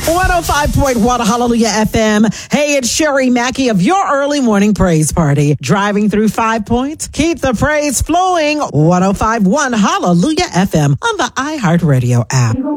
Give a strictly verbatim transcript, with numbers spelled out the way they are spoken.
one oh five point one Hallelujah F M. Hey, it's Sherry Mackey of your early morning praise party. Driving through Five Points. Keep the praise flowing. one oh five point one Hallelujah F M on the iHeartRadio app.